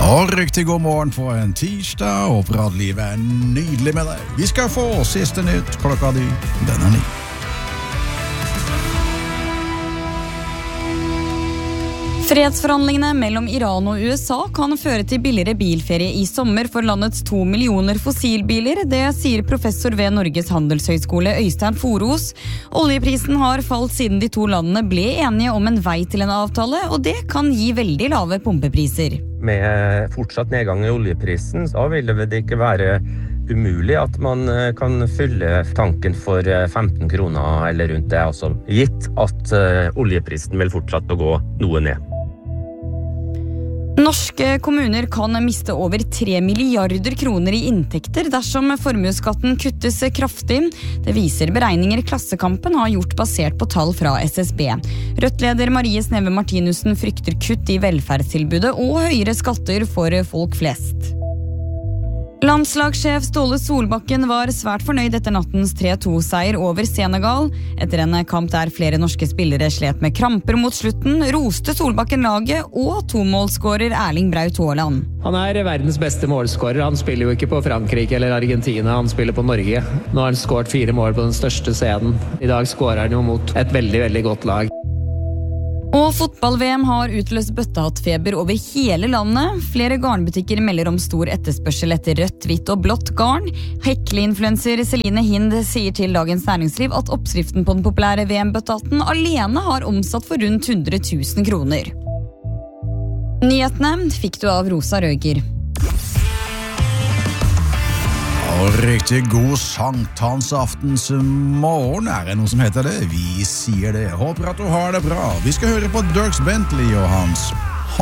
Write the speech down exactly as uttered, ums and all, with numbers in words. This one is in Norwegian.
Og riktig god morgen på en tirsdag. Håper at livet er nydelig med deg. Vi skal få siste nytt klokka di. Den er ni. Fredsforhandlingene mellom Iran og U S A kan føre til billigere bilferie i sommer for landets to millioner fossilbiler. Det sier professor ved Norges handelshøyskole Øystein Foros. Oljeprisen har falt siden de to landene ble enige om en vei til en avtale, og det kan gi veldig lave pumpepriser. Med fortsatt nedgang i oljeprisen, så vil det ikke være umulig at man kan fylle tanken for femten kroner eller rundt det, altså gitt at oljeprisen vil fortsatt å gå noe ned. Norske kommuner kan miste over tre milliarder kroner i inntekter dersom formuesskatten kuttes kraftig. Det viser beregninger Klassekampen har gjort basert på tall fra S S B. Rødt-leder Marie Sneve Martinussen frykter kutt i velferdstilbudet og høyere skatter for folk flest. Landslagssjef Ståle Solbakken var svært fornøyd etter nattens tre to-seier over Senegal. Etter en kamp der flere norske spillere slet med kramper mot slutten, roste Solbakken laget og tomålsskårer Erling Braut Haaland. Han er verdens beste målskårer. Han spiller jo ikke på Frankrike eller Argentina, han spiller på Norge. Nå har han skåret fire mål på den største scenen. I dag skårer han jo mot et veldig, veldig godt lag. Og fotball-V M har utløst bøttehattfeber over hele landet. Flere garnbutikker melder om stor etterspørsel etter rødt, hvitt og blått garn. Hekle-influencer Celine Hind sier til Dagens Næringsliv at oppskriften på den populære V M-bøttehatten alene har omsatt for rundt hundre tusen kroner. Nyhetene fikk du av Rosa Røger. Og riktig god sankthansaftens morgen. Er det noe som heter det? Vi sier det. Håper at du har det bra. Vi skal høre på Dierks Bentley og hans